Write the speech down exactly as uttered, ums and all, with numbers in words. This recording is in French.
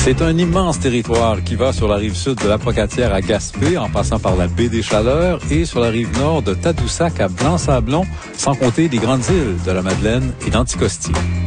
C'est un immense territoire qui va sur la rive sud de l'Apocatière à Gaspé, en passant par la baie des Chaleurs, et sur la rive nord de Tadoussac à Blanc-Sablon, sans compter les grandes îles de la Madeleine et d'Anticosti.